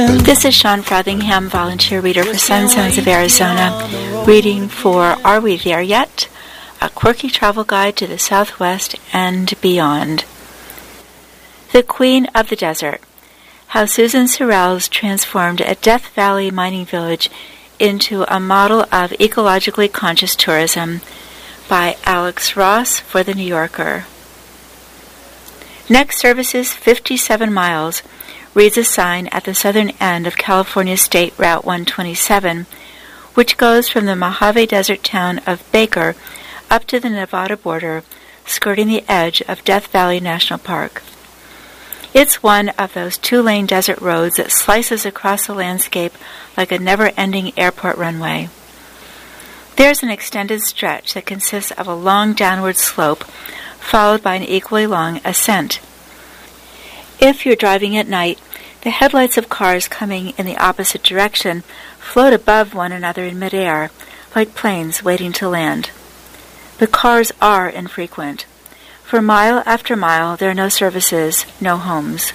This is Sean Frothingham, volunteer reader for Sunsons of Arizona, reading for Are We There Yet? A quirky travel guide to the Southwest and beyond. The Queen of the Desert, How Susan Sorrells Transformed a Death Valley Mining Village into a Model of Ecologically Conscious Tourism, by Alex Ross for The New Yorker. Next service is 57 miles, reads a sign at the southern end of California State Route 127, which goes from the Mojave Desert town of Baker up to the Nevada border, skirting the edge of Death Valley National Park. It's one of those two-lane desert roads that slices across the landscape like a never-ending airport runway. There's an extended stretch that consists of a long downward slope, followed by an equally long ascent. If you're driving at night, the headlights of cars coming in the opposite direction float above one another in midair, like planes waiting to land. The cars are infrequent. For mile after mile, there are no services, no homes.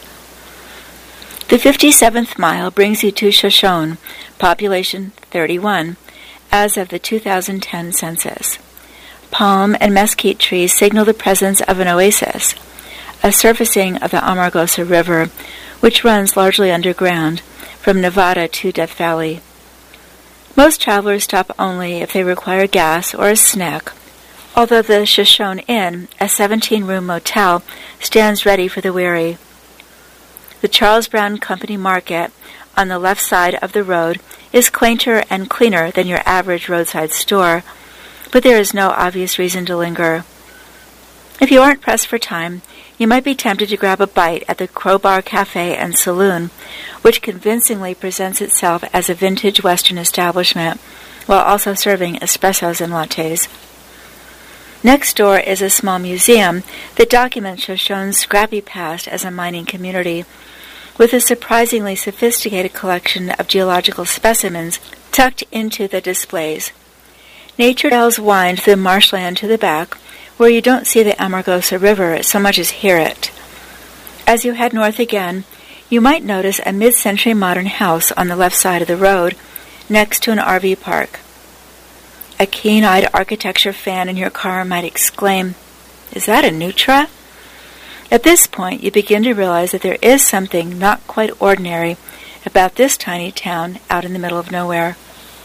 The 57th mile brings you to Shoshone, population 31, as of the 2010 census. Palm and mesquite trees signal the presence of an oasis, a surfacing of the Amargosa River, which runs largely underground from Nevada to Death Valley. Most travelers stop only if they require gas or a snack, although the Shoshone Inn, a 17-room motel, stands ready for the weary. The Charles Brown Company Market, on the left side of the road, is quainter and cleaner than your average roadside store, but there is no obvious reason to linger. If you aren't pressed for time, you might be tempted to grab a bite at the Crowbar Cafe and Saloon, which convincingly presents itself as a vintage Western establishment, while also serving espressos and lattes. Next door is a small museum that documents Shoshone's scrappy past as a mining community, with a surprisingly sophisticated collection of geological specimens tucked into the displays. Nature trails wind through marshland to the back, where you don't see the Amargosa River so much as hear it. As you head north again, you might notice a mid-century modern house on the left side of the road, next to an RV park. A keen-eyed architecture fan in your car might exclaim, "Is that a Nutra?" At this point, you begin to realize that there is something not quite ordinary about this tiny town out in the middle of nowhere.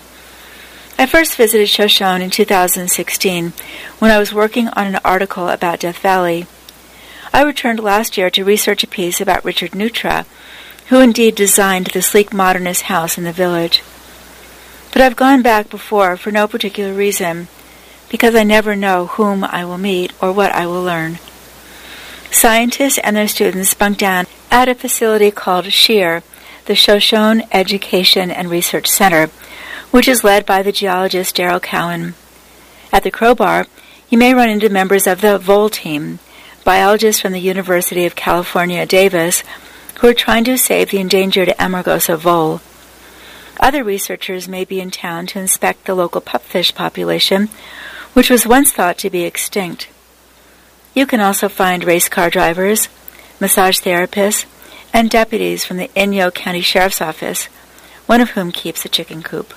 I first visited Shoshone in 2016 when I was working on an article about Death Valley. I returned last year to research a piece about Richard Nutra, who indeed designed the sleek modernist house in the village. But I've gone back before for no particular reason, because I never know whom I will meet or what I will learn. Scientists and their students bunk down at a facility called SHEAR, the Shoshone Education and Research Center, which is led by the geologist Daryl Cowan. At the Crowbar, you may run into members of the Vole team, biologists from the University of California, Davis, who are trying to save the endangered Amargosa vole. Other researchers may be in town to inspect the local pupfish population, which was once thought to be extinct. You can also find race car drivers, massage therapists, and deputies from the Inyo County Sheriff's Office, one of whom keeps a chicken coop.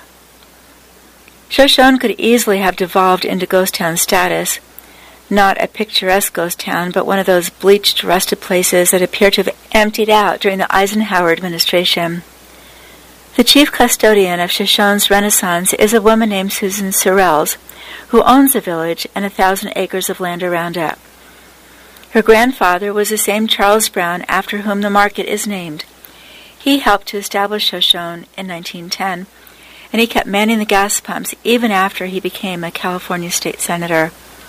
Shoshone could easily have devolved into ghost town status, not a picturesque ghost town, but one of those bleached, rusted places that appear to have emptied out during the Eisenhower administration. The chief custodian of Shoshone's Renaissance is a woman named Susan Sorrells, who owns the village and 1,000 acres of land around it. Her grandfather was the same Charles Brown after whom the market is named. He helped to establish Shoshone in 1910, and he kept manning the gas pumps even after he became a California state senator.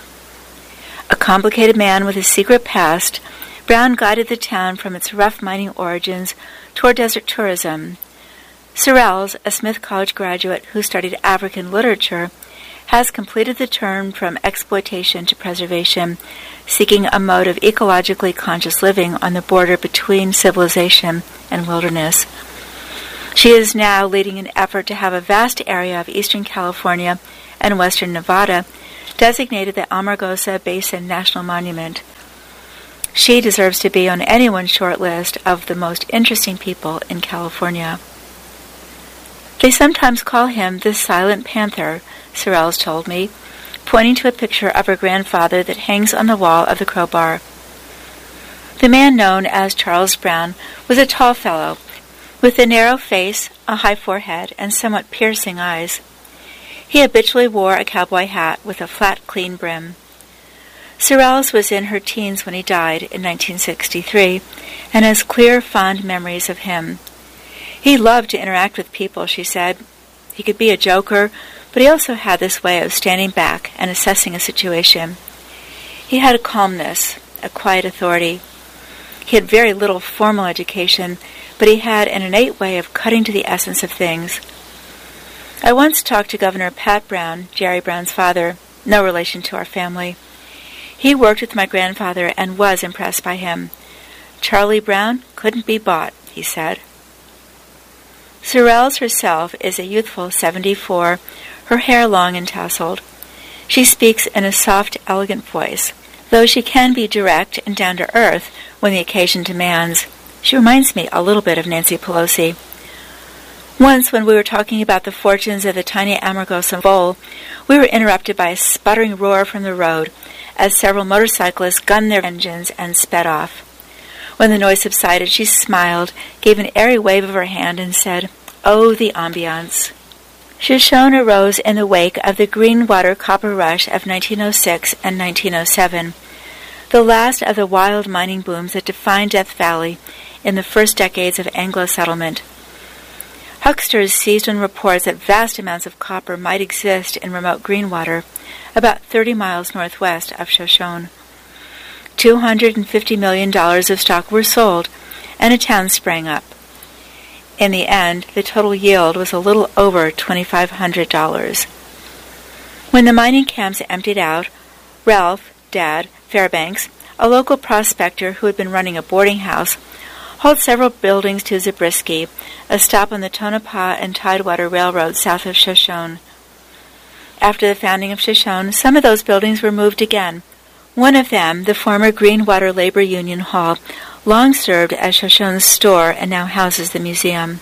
A complicated man with a secret past, Brown guided the town from its rough mining origins toward desert tourism. Sorrells, a Smith College graduate who studied African literature, has completed the turn from exploitation to preservation, seeking a mode of ecologically conscious living on the border between civilization and wilderness. She is now leading an effort to have a vast area of eastern California and western Nevada designated the Amargosa Basin National Monument. She deserves to be on anyone's short list of the most interesting people in California. They sometimes call him the Silent Panther, Sorrells told me, pointing to a picture of her grandfather that hangs on the wall of the Crowbar. The man known as Charles Brown was a tall fellow, with a narrow face, a high forehead, and somewhat piercing eyes. He habitually wore a cowboy hat with a flat, clean brim. Sorrells was in her teens when he died in 1963, and has clear, fond memories of him. He loved to interact with people, she said. He could be a joker, but he also had this way of standing back and assessing a situation. He had a calmness, a quiet authority. He had very little formal education, but he had an innate way of cutting to the essence of things. I once talked to Governor Pat Brown, Jerry Brown's father, no relation to our family. He worked with my grandfather and was impressed by him. Charlie Brown couldn't be bought, he said. Sorrells herself is a youthful 74, her hair long and tousled. She speaks in a soft, elegant voice, though she can be direct and down-to-earth when the occasion demands. She reminds me a little bit of Nancy Pelosi. Once, when we were talking about the fortunes of the tiny Amargosa Bowl, we were interrupted by a sputtering roar from the road as several motorcyclists gunned their engines and sped off. When the noise subsided, she smiled, gave an airy wave of her hand, and said, "Oh, the ambiance." Shoshone arose in the wake of the Greenwater copper rush of 1906 and 1907, the last of the wild mining booms that defined Death Valley in the first decades of Anglo settlement. Hucksters seized on reports that vast amounts of copper might exist in remote Greenwater, about 30 miles northwest of Shoshone. $250 million of stock were sold, and a town sprang up. In the end, the total yield was a little over $2,500. When the mining camps emptied out, Ralph, Dad, Fairbanks, a local prospector who had been running a boarding house, hauled several buildings to Zabriskie, a stop on the Tonopah and Tidewater Railroad south of Shoshone. After the founding of Shoshone, some of those buildings were moved again. One of them, the former Greenwater Labor Union Hall, long served as Shoshone's store and now houses the museum.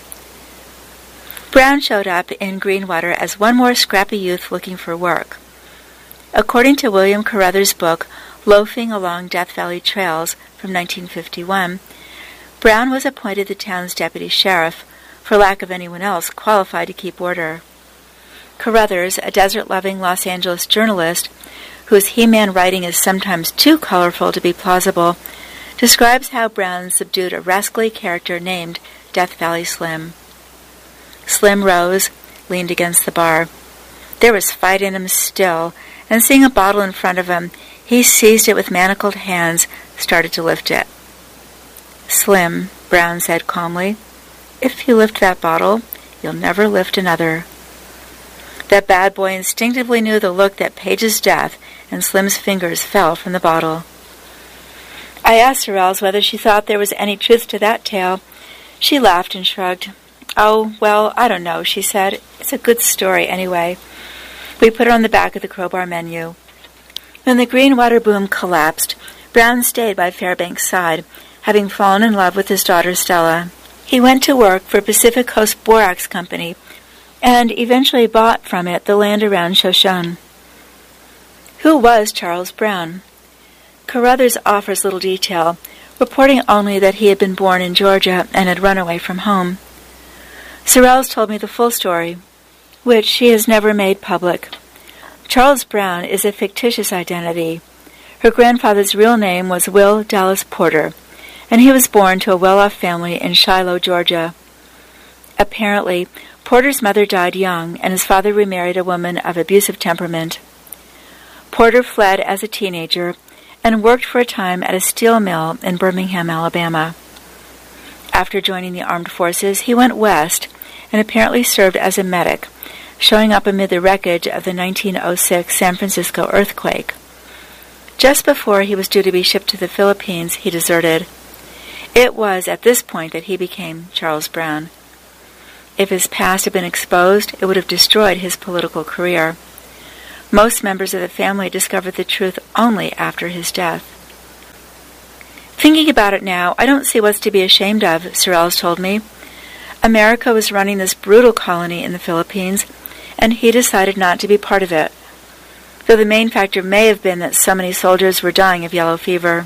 Brown showed up in Greenwater as one more scrappy youth looking for work. According to William Carruthers' book, Loafing Along Death Valley Trails from 1951, Brown was appointed the town's deputy sheriff, for lack of anyone else qualified to keep order. Carruthers, a desert-loving Los Angeles journalist, whose He-Man writing is sometimes too colorful to be plausible, describes how Brown subdued a rascally character named Death Valley Slim. Slim rose, leaned against the bar. There was fight in him still, and seeing a bottle in front of him, he seized it with manacled hands, started to lift it. "Slim," Brown said calmly, "if you lift that bottle, you'll never lift another." That bad boy instinctively knew the look that pages death, and Slim's fingers fell from the bottle. I asked Sorrells whether she thought there was any truth to that tale. She laughed and shrugged. "Oh, well, I don't know," she said. "It's a good story anyway. We put it on the back of the Crowbar menu." When the Greenwater boom collapsed, Brown stayed by Fairbanks' side, having fallen in love with his daughter Stella. He went to work for Pacific Coast Borax Company and eventually bought from it the land around Shoshone. Who was Charles Brown? Carruthers offers little detail, reporting only that he had been born in Georgia and had run away from home. Sorrells told me the full story, which she has never made public. Charles Brown is a fictitious identity. Her grandfather's real name was Will Dallas Porter, and he was born to a well-off family in Shiloh, Georgia. Apparently, Porter's mother died young, and his father remarried a woman of abusive temperament. Porter fled as a teenager and worked for a time at a steel mill in Birmingham, Alabama. After joining the armed forces, he went west and apparently served as a medic, showing up amid the wreckage of the 1906 San Francisco earthquake. Just before he was due to be shipped to the Philippines, he deserted. It was at this point that he became Charles Brown. If his past had been exposed, it would have destroyed his political career. Most members of the family discovered the truth only after his death. Thinking about it now, I don't see what's to be ashamed of, Sorrells told me. America was running this brutal colony in the Philippines, and he decided not to be part of it, though the main factor may have been that so many soldiers were dying of yellow fever.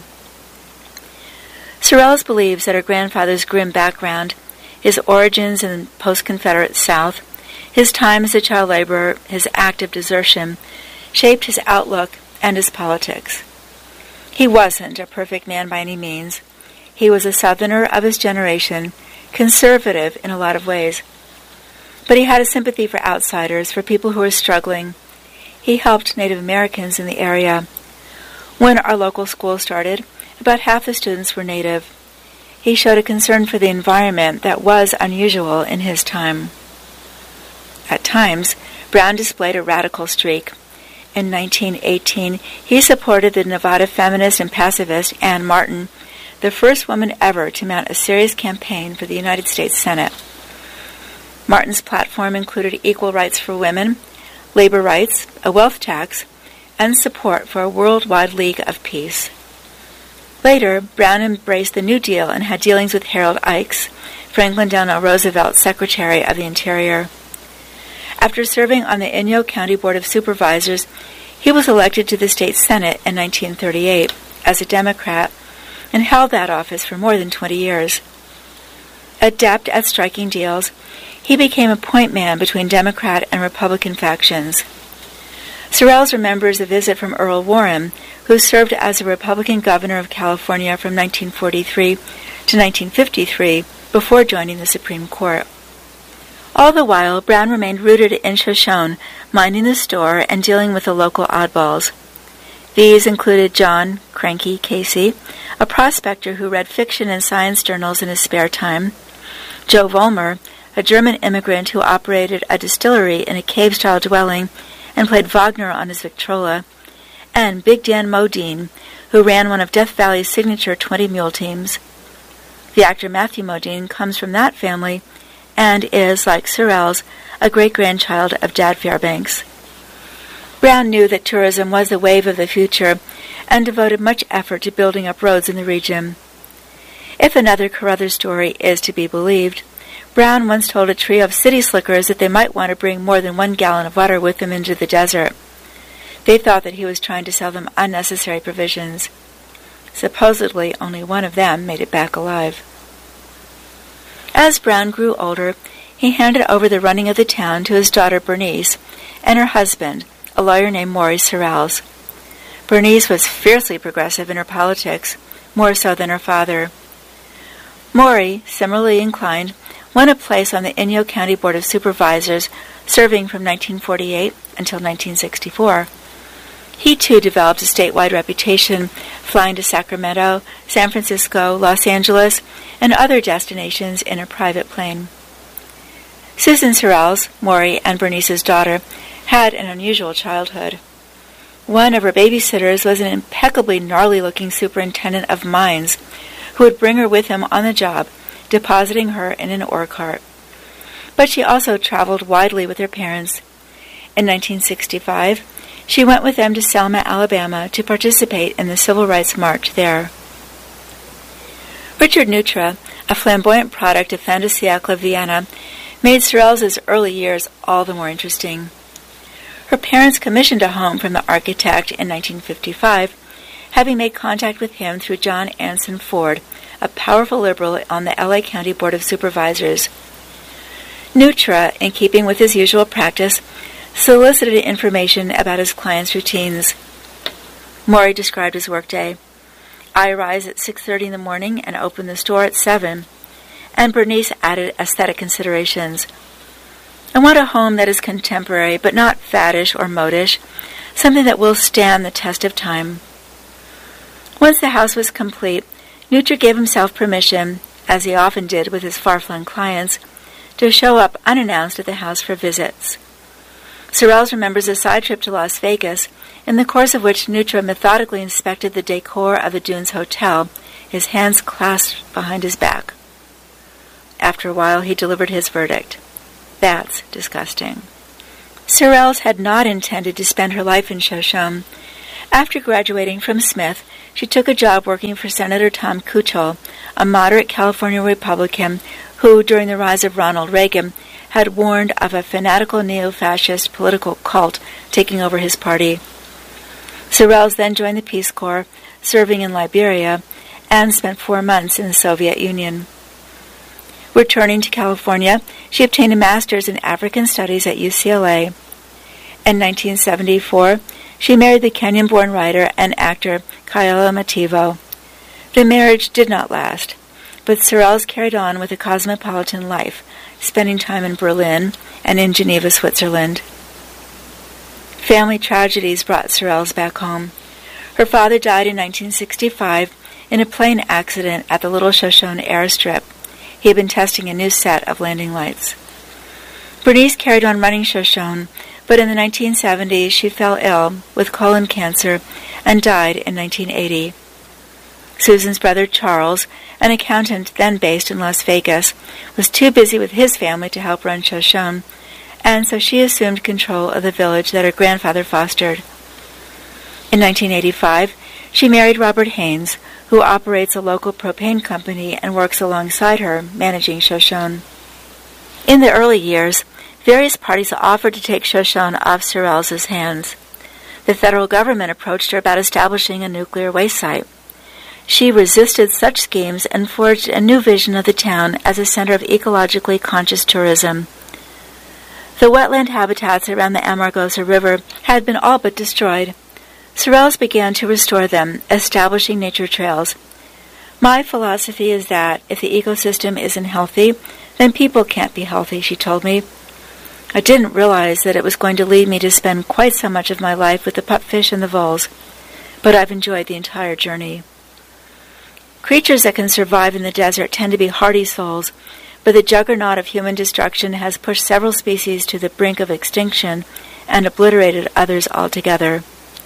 Sorrells believes that her grandfather's grim background, his origins in the post-Confederate South, his time as a child laborer, his act of desertion, shaped his outlook and his politics. He wasn't a perfect man by any means. He was a Southerner of his generation, conservative in a lot of ways. But he had a sympathy for outsiders, for people who were struggling. He helped Native Americans in the area. When our local school started, about half the students were Native. He showed a concern for the environment that was unusual in his time. At times, Brown displayed a radical streak. In 1918, he supported the Nevada feminist and pacifist Anne Martin, the first woman ever to mount a serious campaign for the United States Senate. Martin's platform included equal rights for women, labor rights, a wealth tax, and support for a worldwide League of Peace. Later, Brown embraced the New Deal and had dealings with Harold Ickes, Franklin Delano Roosevelt's Secretary of the Interior. After serving on the Inyo County Board of Supervisors, he was elected to the state Senate in 1938 as a Democrat and held that office for more than 20 years. Adept at striking deals, he became a point man between Democrat and Republican factions. Sorrells remembers a visit from Earl Warren, who served as a Republican governor of California from 1943 to 1953 before joining the Supreme Court. All the while, Brown remained rooted in Shoshone, minding the store and dealing with the local oddballs. These included John Cranky Casey, a prospector who read fiction and science journals in his spare time, Joe Vollmer, a German immigrant who operated a distillery in a cave-style dwelling and played Wagner on his Victrola, and Big Dan Modine, who ran one of Death Valley's signature 20-mule teams. The actor Matthew Modine comes from that family and is, like Sorrells, a great-grandchild of Dad Fairbanks. Brown knew that tourism was the wave of the future and devoted much effort to building up roads in the region. If another Carruthers story is to be believed, Brown once told a trio of city slickers that they might want to bring more than 1 gallon of water with them into the desert. They thought that he was trying to sell them unnecessary provisions. Supposedly, only one of them made it back alive. As Brown grew older, he handed over the running of the town to his daughter Bernice and her husband, a lawyer named Maury Sorrells. Bernice was fiercely progressive in her politics, more so than her father. Maury, similarly inclined, won a place on the Inyo County Board of Supervisors, serving from 1948 until 1964. He too developed a statewide reputation, flying to Sacramento, San Francisco, Los Angeles, and other destinations in a private plane. Susan Sorrells, Maury and Bernice's daughter, had an unusual childhood. One of her babysitters was an impeccably gnarly-looking superintendent of mines who would bring her with him on the job, depositing her in an ore cart. But she also traveled widely with her parents. In 1965, she went with them to Selma, Alabama, to participate in the Civil Rights March there. Richard Neutra, a flamboyant product of fin de siècle Vienna, made Sorrells' early years all the more interesting. Her parents commissioned a home from the architect in 1955, having made contact with him through John Anson Ford, a powerful liberal on the LA County Board of Supervisors. Neutra, in keeping with his usual practice, solicited information about his clients' routines. Maury described his workday. I rise at 6:30 in the morning and open the store at 7, and Bernice added aesthetic considerations. I want a home that is contemporary, but not faddish or modish, something that will stand the test of time. Once the house was complete, Neutra gave himself permission, as he often did with his far-flung clients, to show up unannounced at the house for visits. Sorrells remembers a side trip to Las Vegas, in the course of which Neutra methodically inspected the decor of the Dunes Hotel, his hands clasped behind his back. After a while, he delivered his verdict. That's disgusting. Sorrells had not intended to spend her life in Shoshone. After graduating from Smith, she took a job working for Senator Tom Kuchel, a moderate California Republican who, during the rise of Ronald Reagan, had warned of a fanatical neo-fascist political cult taking over his party. Sorrells then joined the Peace Corps, serving in Liberia, and spent 4 months in the Soviet Union. Returning to California, she obtained a master's in African Studies at UCLA. In 1974, she married the Kenyan-born writer and actor Kayala Mativo. The marriage did not last, but Sorrells carried on with a cosmopolitan life, spending time in Berlin and in Geneva, Switzerland. Family tragedies brought Sorrells back home. Her father died in 1965 in a plane accident at the Little Shoshone airstrip. He had been testing a new set of landing lights. Bernice carried on running Shoshone, but in the 1970s she fell ill with colon cancer and died in 1980. Susan's brother Charles, an accountant then based in Las Vegas, was too busy with his family to help run Shoshone, and so she assumed control of the village that her grandfather fostered. In 1985, she married Robert Haynes, who operates a local propane company and works alongside her, managing Shoshone. In the early years, various parties offered to take Shoshone off Sorrells' hands. The federal government approached her about establishing a nuclear waste site. She resisted such schemes and forged a new vision of the town as a center of ecologically conscious tourism. The wetland habitats around the Amargosa River had been all but destroyed. Sorrells began to restore them, establishing nature trails. My philosophy is that if the ecosystem isn't healthy, then people can't be healthy, she told me. I didn't realize that it was going to lead me to spend quite so much of my life with the pupfish and the voles, but I've enjoyed the entire journey. Creatures that can survive in the desert tend to be hardy souls, but the juggernaut of human destruction has pushed several species to the brink of extinction and obliterated others altogether.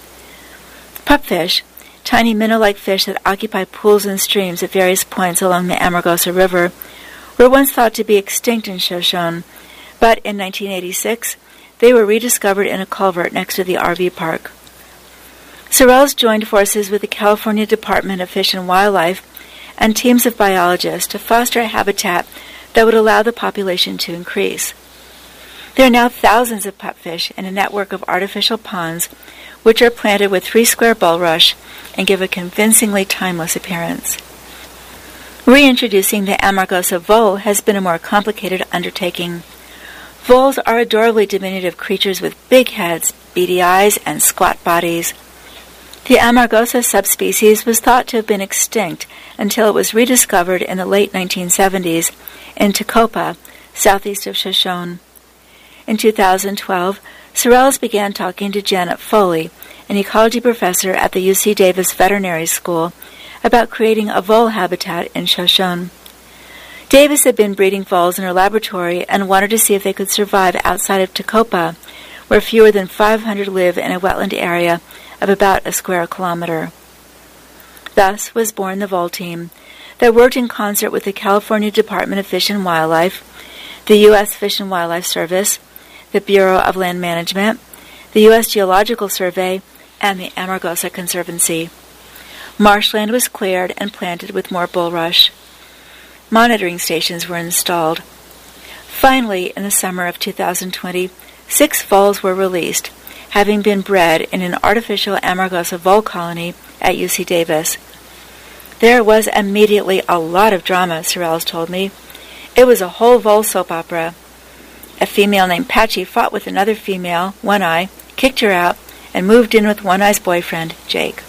Pupfish, tiny minnow-like fish that occupy pools and streams at various points along the Amargosa River, were once thought to be extinct in Shoshone, but in 1986 they were rediscovered in a culvert next to the RV park. Sorrells joined forces with the California Department of Fish and Wildlife and teams of biologists to foster a habitat that would allow the population to increase. There are now thousands of pupfish in a network of artificial ponds which are planted with 3-square bulrush and give a convincingly timeless appearance. Reintroducing the Amargosa vole has been a more complicated undertaking. Voles are adorably diminutive creatures with big heads, beady eyes, and squat bodies. The Amargosa subspecies was thought to have been extinct until it was rediscovered in the late 1970s in Tecopa, southeast of Shoshone. In 2012, Sorrells began talking to Janet Foley, an ecology professor at the UC Davis Veterinary School, about creating a vole habitat in Shoshone. Davis had been breeding voles in her laboratory and wanted to see if they could survive outside of Tecopa, where fewer than 500 live in a wetland area of about a square kilometer. Thus was born the vole team that worked in concert with the California Department of Fish and Wildlife, the U.S. Fish and Wildlife Service, the Bureau of Land Management, the U.S. Geological Survey, and the Amargosa Conservancy. Marshland was cleared and planted with more bulrush. Monitoring stations were installed. Finally, in the summer of 2020, 6 voles were released, having been bred in an artificial Amargosa vole colony at UC Davis. There was immediately a lot of drama, Sorrells told me. It was a whole vole soap opera. A female named Patchy fought with another female, One Eye, kicked her out, and moved in with One Eye's boyfriend, Jake.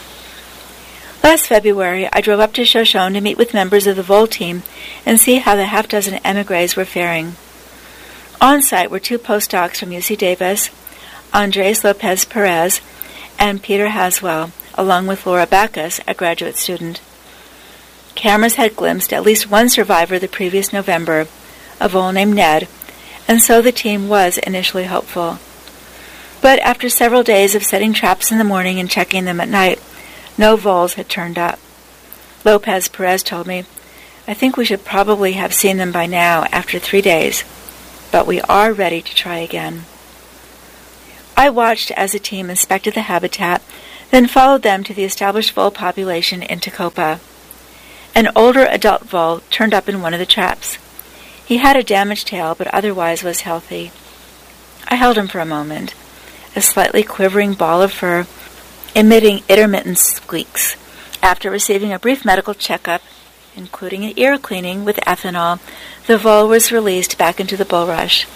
Last February, I drove up to Shoshone to meet with members of the vole team and see how the half-dozen emigres were faring. On site were 2 postdocs from UC Davis, Andres Lopez Perez, and Peter Haswell, along with Laura Backus, a graduate student. Cameras had glimpsed at least one survivor the previous November, a vole named Ned, and so the team was initially hopeful. But after several days of setting traps in the morning and checking them at night, no voles had turned up. Lopez Perez told me, "I think we should probably have seen them by now after 3 days, but we are ready to try again." I watched as the team inspected the habitat, then followed them to the established vole population in Tecopa. An older adult vole turned up in one of the traps. He had a damaged tail, but otherwise was healthy. I held him for a moment, a slightly quivering ball of fur, emitting intermittent squeaks. After receiving a brief medical checkup, including an ear cleaning with ethanol, the vole was released back into the bulrush.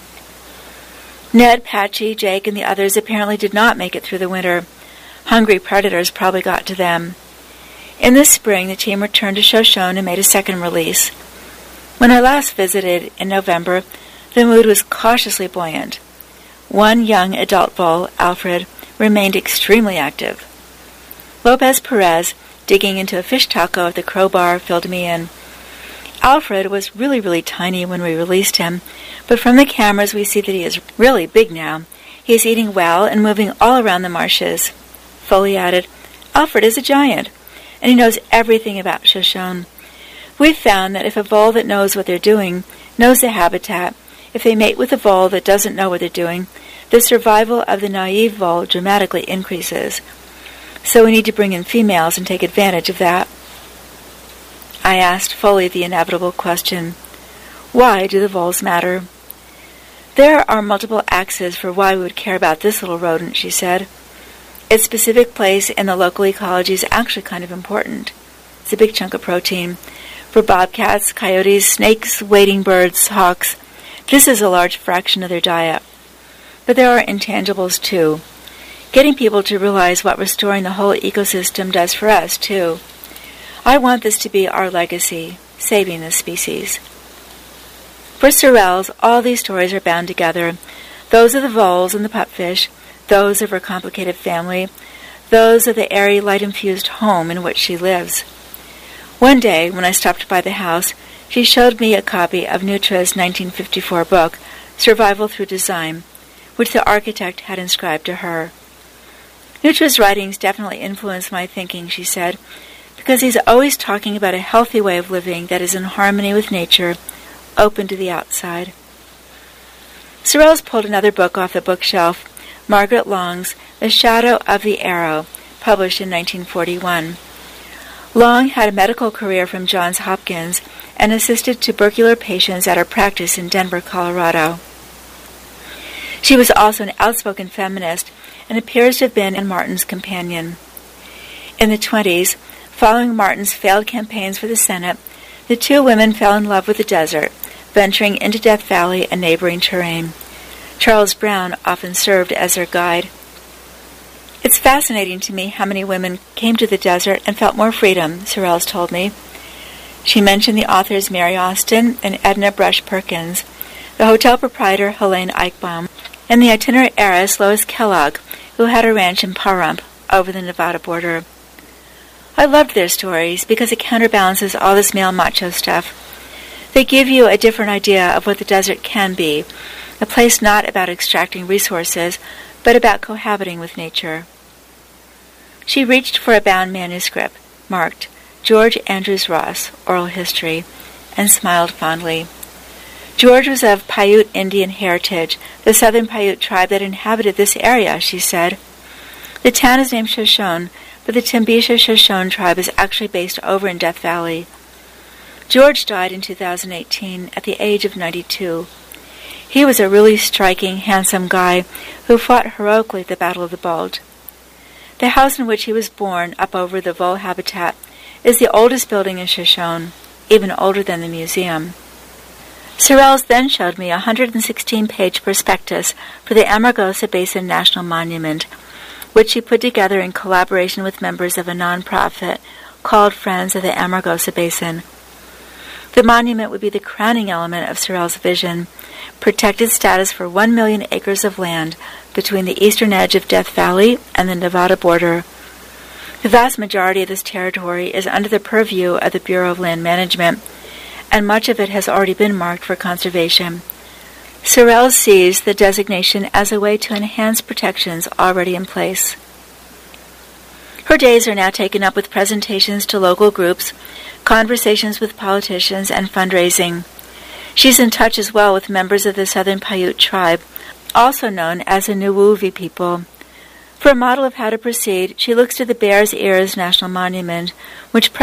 Ned, Patchy, Jake, and the others apparently did not make it through the winter. Hungry predators probably got to them. In the spring, the team returned to Shoshone and made a second release. When I last visited in November, the mood was cautiously buoyant. One young adult vole, Alfred, remained extremely active. Lopez Perez, digging into a fish taco at the crowbar, filled me in. Alfred was really tiny when we released him, but from the cameras we see that he is really big now. He is eating well and moving all around the marshes. Foley added, "Alfred is a giant, and he knows everything about Shoshone. We've found that if a vole that knows what they're doing knows the habitat, if they mate with a vole that doesn't know what they're doing, the survival of the naive vole dramatically increases. So we need to bring in females and take advantage of that." I asked Foley the inevitable question, why do the voles matter? "There are multiple axes for why we would care about this little rodent," she said. "Its specific place in the local ecology is actually kind of important. It's a big chunk of protein. For bobcats, coyotes, snakes, wading birds, hawks, this is a large fraction of their diet. But there are intangibles, too. Getting people to realize what restoring the whole ecosystem does for us, too. I want this to be our legacy, saving this species." For sorrels, all these stories are bound together. Those of the voles and the pupfish, those of her complicated family, those of the airy, light-infused home in which she lives. One day, when I stopped by the house, she showed me a copy of Neutra's 1954 book, Survival Through Design, which the architect had inscribed to her. "Neutra's writings definitely influenced my thinking," she said, "because he's always talking about a healthy way of living that is in harmony with nature, open to the outside." Sorrells pulled another book off the bookshelf, Margaret Long's The Shadow of the Arrow, published in 1941. Long had a medical career from Johns Hopkins and assisted tubercular patients at her practice in Denver, Colorado. She was also an outspoken feminist and appears to have been Anne Martin's companion. In the 20s, following Martin's failed campaigns for the Senate, the two women fell in love with the desert, venturing into Death Valley and neighboring terrain. Charles Brown often served as their guide. "It's fascinating to me how many women came to the desert and felt more freedom," Sorrells told me. She mentioned the authors Mary Austin and Edna Brush Perkins, the hotel proprietor Helene Eichbaum, and the itinerant heiress Lois Kellogg, who had a ranch in Pahrump over the Nevada border. I loved their stories because it counterbalances all this male macho stuff. They give you a different idea of what the desert can be, a place not about extracting resources, but about cohabiting with nature. She reached for a bound manuscript, marked George Andrews Ross, Oral History, and smiled fondly. George was of Paiute Indian heritage, the southern Paiute tribe that inhabited this area, she said. The town is named Shoshone, but the Timbisha Shoshone tribe is actually based over in Death Valley. George died in 2018 at the age of 92. He was a really striking, handsome guy who fought heroically at the Battle of the Bulge. The house in which he was born, up over the vole habitat, is the oldest building in Shoshone, even older than the museum. Sorrells then showed me a 116-page prospectus for the Amargosa Basin National Monument, which he put together in collaboration with members of a nonprofit called Friends of the Amargosa Basin. The monument would be the crowning element of Sorrells' vision, protected status for 1 million acres of land between the eastern edge of Death Valley and the Nevada border. The vast majority of this territory is under the purview of the Bureau of Land Management, and much of it has already been marked for conservation. Sorrells sees the designation as a way to enhance protections already in place. Her days are now taken up with presentations to local groups, conversations with politicians, and fundraising. She's in touch as well with members of the Southern Paiute tribe, also known as the Nuwuvi people. For a model of how to proceed, she looks to the Bears Ears National Monument, which